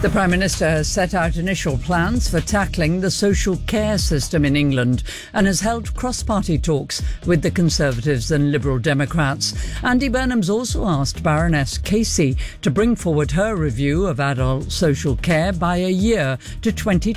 The Prime Minister has set out initial plans for tackling the social care system in England and has held cross-party talks with the Conservatives and Liberal Democrats. Andy Burnham's also asked Baroness Casey to bring forward her review of adult social care by a year to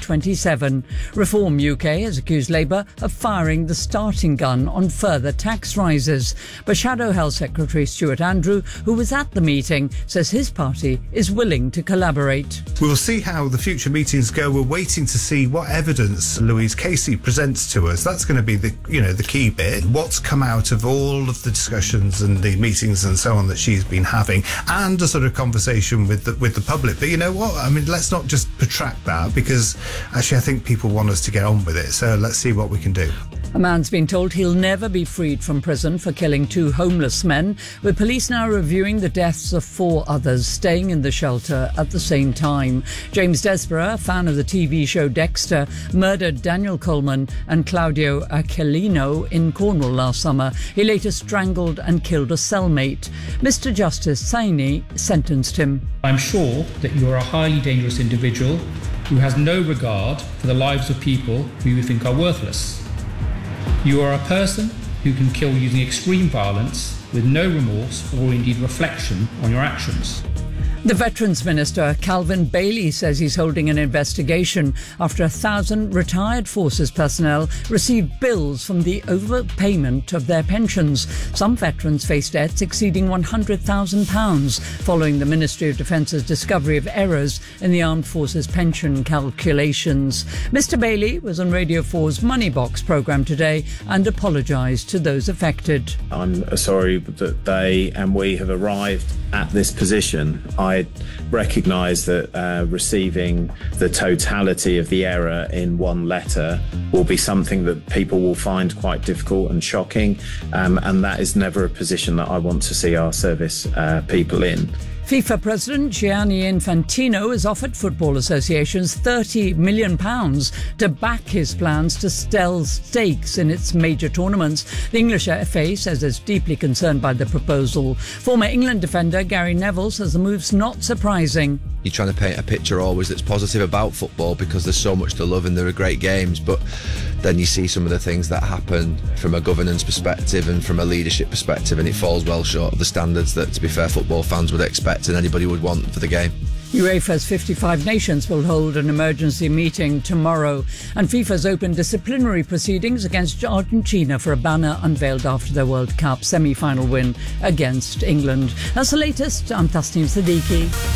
2027. Reform UK has accused Labour of firing the starting gun on further tax rises. But Shadow Health Secretary Stuart Andrew, who was at the meeting, says his party is willing to collaborate. We will see how the future meetings go. We're waiting to see what evidence Louise Casey presents to us. That's going to be the key bit. What's come out of all of the discussions and the meetings and so on that she's been having, and a sort of conversation with the public. But you know what? I mean, let's not just protract that, because actually I think people want us to get on with it. So let's see what we can do. A man's been told he'll never be freed from prison for killing 2 homeless men, with police now reviewing the deaths of 4 others staying in the shelter at the same time. James Desborough, a fan of the TV show Dexter, murdered Daniel Coleman and Claudio Aquilino in Cornwall last summer. He later strangled and killed a cellmate. Mr Justice Saini sentenced him. I'm sure that you are a highly dangerous individual who has no regard for the lives of people who you think are worthless. You are a person who can kill using extreme violence with no remorse or indeed reflection on your actions. The Veterans Minister, Calvin Bailey, says he's holding an investigation after 1,000 retired forces personnel received bills from the overpayment of their pensions. Some veterans face debts exceeding £100,000 following the Ministry of Defence's discovery of errors in the Armed Forces pension calculations. Mr Bailey was on Radio 4's Money Box programme today and apologised to those affected. I'm sorry that they and we have arrived at this position. I recognise that receiving the totality of the error in one letter will be something that people will find quite difficult and shocking, and that is never a position that I want to see our service people in. FIFA President Gianni Infantino has offered football associations £30 million to back his plans to sell stakes in its major tournaments. The English FA says it's deeply concerned by the proposal. Former England defender Gary Neville says the move's not surprising. You're trying to paint a picture always that's positive about football because there's so much to love and there are great games, but then you see some of the things that happen from a governance perspective and from a leadership perspective, and it falls well short of the standards that, to be fair, football fans would expect and anybody would want for the game. UEFA's 55 nations will hold an emergency meeting tomorrow, and FIFA's opened disciplinary proceedings against Argentina for a banner unveiled after their World Cup semi-final win against England. That's the latest. I'm Tasneem Siddiqui.